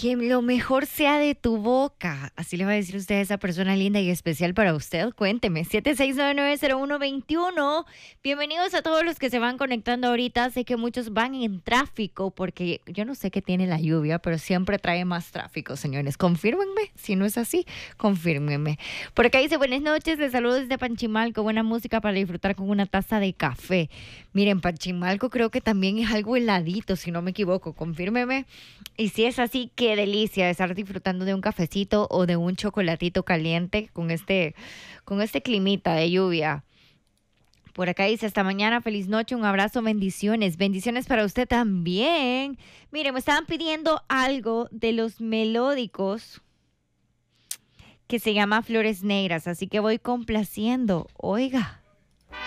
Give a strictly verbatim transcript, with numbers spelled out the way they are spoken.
Que lo mejor sea de tu boca. Así le va a decir usted a esa persona linda y especial para usted. Cuénteme. siete seis nueve nueve cero uno dos uno. Bienvenidos a todos los que se van conectando ahorita. Sé que muchos van en tráfico porque yo no sé qué tiene la lluvia, pero siempre trae más tráfico, señores. Confírmenme. Si no es así, confírmenme. Por acá dice, buenas noches. Les saludo desde Panchimalco. Buena música para disfrutar con una taza de café. Miren, Panchimalco creo que también es algo heladito, si no me equivoco. Confírmeme. Y si es así, qué delicia estar disfrutando de un cafecito o de un chocolatito caliente con este, con este climita de lluvia. Por acá dice, hasta mañana, feliz noche, un abrazo, bendiciones. Bendiciones para usted también. Miren, me estaban pidiendo algo de los melódicos que se llama Flores Negras, así que voy complaciendo. Oiga.